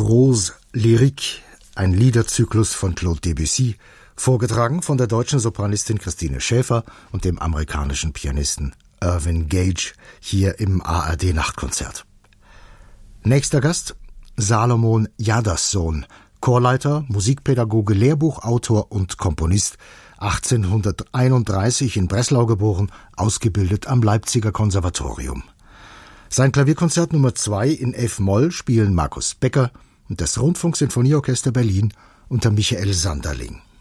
Rose Lyrique, ein Liederzyklus von Claude Debussy, vorgetragen von der deutschen Sopranistin Christine Schäfer und dem amerikanischen Pianisten Irvin Gage, hier im ARD-Nachtkonzert. Nächster Gast, Salomon Jadassohn, Chorleiter, Musikpädagoge, Lehrbuchautor und Komponist, 1831 in Breslau geboren, ausgebildet am Leipziger Konservatorium. Sein Klavierkonzert Nummer 2 in F-Moll spielen Markus Becker und das Rundfunksinfonieorchester Berlin unter Michael Sanderling.